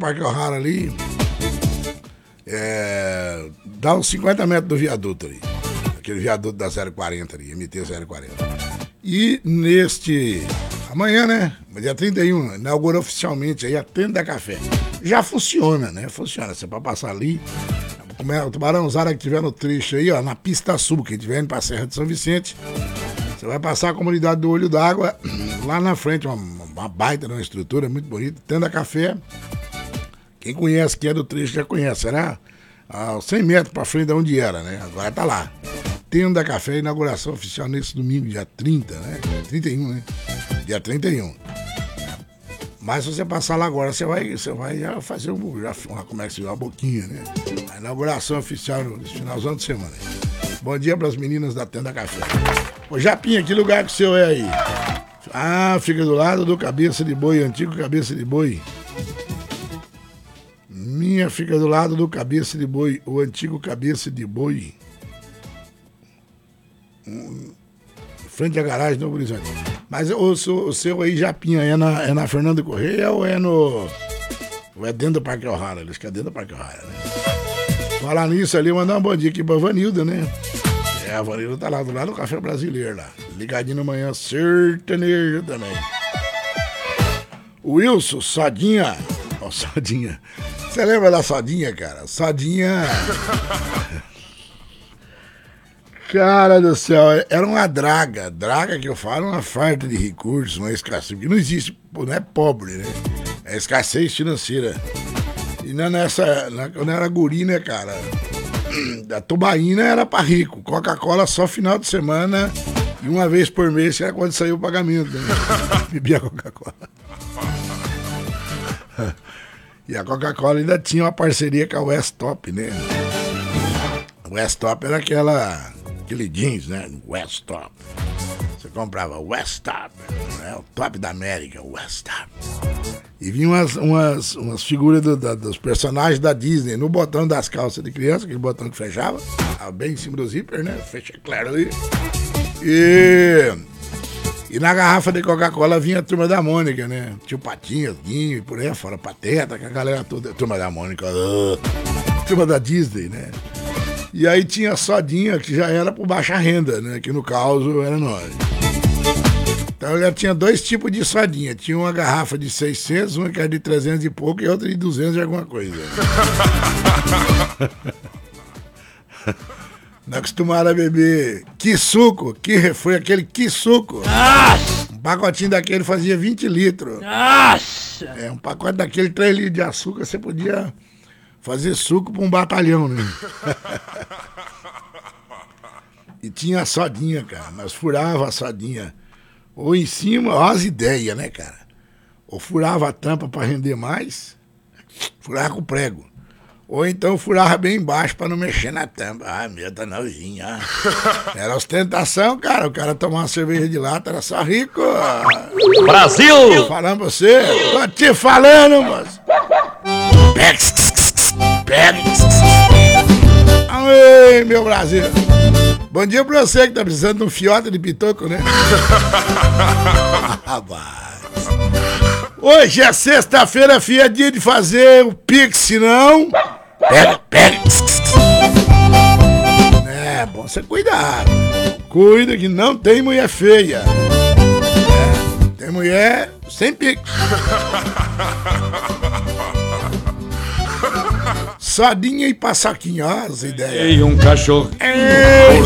Parque O'Hara ali, dá uns 50 metros do viaduto ali. Aquele viaduto da 040 ali, MT 040. E amanhã, né? Dia 31, inaugurou oficialmente aí a Tenda da Café. Já funciona, né? Funciona. Você pode passar ali. O Tubarãozada que tiver no trecho aí, ó, na pista sul, que tiver indo pra Serra de São Vicente, você vai passar a comunidade do Olho d'Água, lá na frente, uma baita de uma estrutura muito bonita, Tenda Café. Quem conhece, quem é do trecho já conhece, era 100 metros pra frente de onde era, né? Agora tá lá. Tenda Café, inauguração oficial nesse domingo, dia 30, né? 31, né? Dia 31. Mas se você passar lá agora, você vai já fazer como é que se uma boquinha, né? A inauguração oficial nesse finalzão de semana. Bom dia para as meninas da Tenda Café. Ô Japinha, que lugar que o seu é aí? Ah, fica do lado do Cabeça de Boi, antigo Cabeça de Boi. Minha fica do lado do Cabeça de Boi, o antigo Cabeça de Boi. Frente à garagem do Horizonte. Mas o seu aí, Japinha, é na Fernando Correia ou é dentro do Parque O'Hara? Eles que é dentro do Parque O'Hara, né? Falar nisso ali, mandar um bom dia aqui pra Vanilda, né? A Vanilda tá lá do lado do Café Brasileiro lá. Ligadinho no manhã, sertanejo também. O Wilson, Sodinha. Ó, Sodinha. Você lembra da Sodinha, cara? Sodinha. Cara do céu, era uma draga que eu falo, uma farta de recursos, uma escassez, porque não existe, não é pobre, né? É escassez financeira. E quando era guri, né, cara, a tubaína era pra rico, Coca-Cola só final de semana e uma vez por mês, que era quando saiu o pagamento, né? Bebia Coca-Cola. E a Coca-Cola ainda tinha uma parceria com a West Top, né? A West Top era aquele jeans, né? West Top. Você comprava West Top, né? O top da América, West Top. E vinha umas figuras dos personagens da Disney no botão das calças de criança, aquele botão que fechava, bem em cima do zíper, né? Fecha claro ali. E na garrafa de Coca-Cola vinha a Turma da Mônica, né? Tio Patinhas, Guinho e por aí fora, Pateta, que a galera toda. Turma da Mônica, Turma da Disney, né? E aí tinha a Sodinha, que já era por baixa renda, né? Que no caso era nós. Então ela tinha dois tipos de Sodinha. Tinha uma garrafa de 600, uma que era de 300 e pouco e outra de 200 e alguma coisa. Não acostumaram a beber que suco, que foi aquele que suco. Um pacotinho daquele fazia 20 litros. Nossa! Um pacote daquele, 3 litros de açúcar, você podia fazer suco para um batalhão, né? E tinha a Sodinha, cara. Nós furava a Sodinha. Ou em cima, ó as ideias, né, cara? Ou furava a tampa para render mais, furava com prego. Ou então furava bem embaixo para não mexer na tampa. Ah, meu, tá novinha. Era ostentação, cara. O cara tomar uma cerveja de lata era só rico. Brasil! Falando pra você. Tô te falando, moço. Pega. Ai, meu Brasil. Bom dia pra você que tá precisando de um fiote de pitoco, né? Hoje é sexta-feira, filha, dia de fazer o Pix, não? Pega. É bom você cuidar. Cuida que não tem mulher feia. Tem mulher sem Pix. Sodinha e paçoquinha, ó as ideias. E um cachorro.